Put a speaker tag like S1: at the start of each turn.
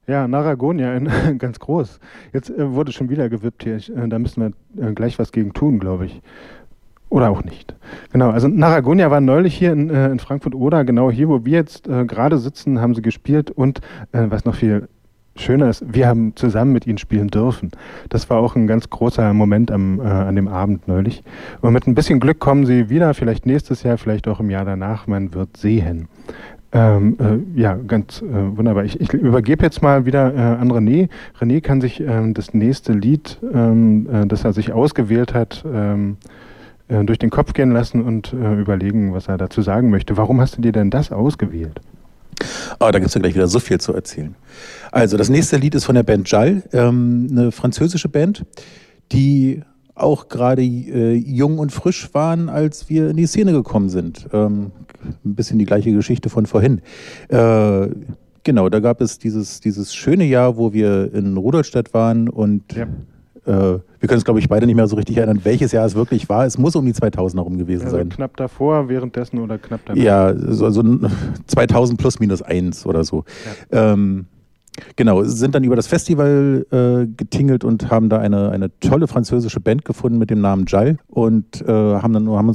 S1: Ja, Naragonia, ganz groß. Jetzt wurde schon wieder gewippt hier. Da müssen wir gleich was gegen tun, glaube ich. Oder auch nicht. Genau, also Naragonia war neulich hier in Frankfurt-Oder, genau hier, wo wir jetzt gerade sitzen, haben sie gespielt und was noch viel schöner ist, wir haben zusammen mit ihnen spielen dürfen. Das war auch ein ganz großer Moment an dem Abend neulich. Und mit ein bisschen Glück kommen sie wieder, vielleicht nächstes Jahr, vielleicht auch im Jahr danach, man wird sehen. Ja, ganz wunderbar. Ich übergebe jetzt mal wieder an René. René kann sich das nächste Lied, das er sich ausgewählt hat, durch den Kopf gehen lassen und überlegen, was er dazu sagen möchte. Warum hast du dir denn das ausgewählt?
S2: Oh, da gibt es ja gleich wieder so viel zu erzählen. Also, das nächste Lied ist von der Band Jal, eine französische Band, die auch gerade jung und frisch waren, als wir in die Szene gekommen sind. Ein bisschen die gleiche Geschichte von vorhin. Genau, da gab es dieses schöne Jahr, wo wir in Rudolstadt waren und
S1: Ja.
S2: wir können es, glaube ich, beide nicht mehr so richtig erinnern, welches Jahr es wirklich war. Es muss um die 2000er rum gewesen
S1: Also
S2: sein.
S1: knapp davor, währenddessen oder knapp danach?
S2: Ja, so 2000 plus minus 1 oder so.
S1: Ja.
S2: Genau, sind dann über das Festival getingelt und haben da eine tolle französische Band gefunden mit dem Namen Jal und haben uns